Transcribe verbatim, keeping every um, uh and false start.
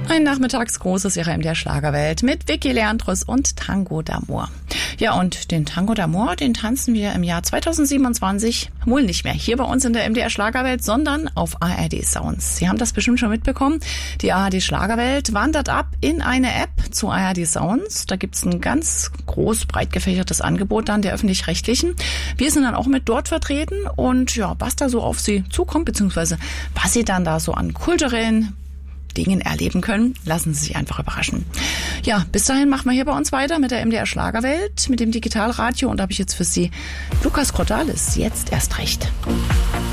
Ein Nachmittagsgroßes Ihrer M D R Schlagerwelt mit Vicky Leandros und Tango d'Amour. Ja, und den Tango d'Amour, den tanzen wir im Jahr zweitausendsiebenundzwanzig wohl nicht mehr hier bei uns in der M D R Schlagerwelt, sondern auf A R D Sounds. Sie haben das bestimmt schon mitbekommen. Die A R D Schlagerwelt wandert ab in eine App zu A R D Sounds. Da gibt's ein ganz groß, breit gefächertes Angebot dann der Öffentlich-Rechtlichen. Wir sind dann auch mit dort vertreten und ja, was da so auf Sie zukommt, beziehungsweise was Sie dann da so an kulturellen Dingen erleben können, lassen Sie sich einfach überraschen. Ja, bis dahin machen wir hier bei uns weiter mit der M D R Schlagerwelt, mit dem Digitalradio, und da habe ich jetzt für Sie Lukas Cordalis, jetzt erst recht.